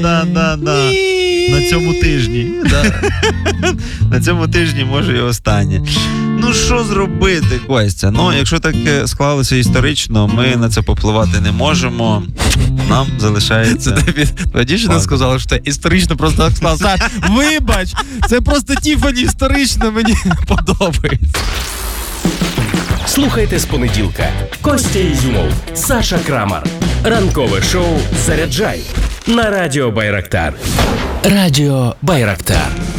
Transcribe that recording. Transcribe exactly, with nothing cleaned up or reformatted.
Да, да, да. На цьому тижні. Да. На цьому тижні, може, і останнє. Ну, що зробити, Костя? Ну, якщо так склалося історично, ми на це попливати не можемо. Нам залишається... Це тобі твоя дівчина сказала, що це історично просто так склалося. Так, вибач, це просто Тіфані історично мені подобається. Слухайте з понеділка. Костя Ізюмов, Саша Крамар. Ранкове шоу «Заряджай» на Радіо Байрактар. Радіо Байрактар.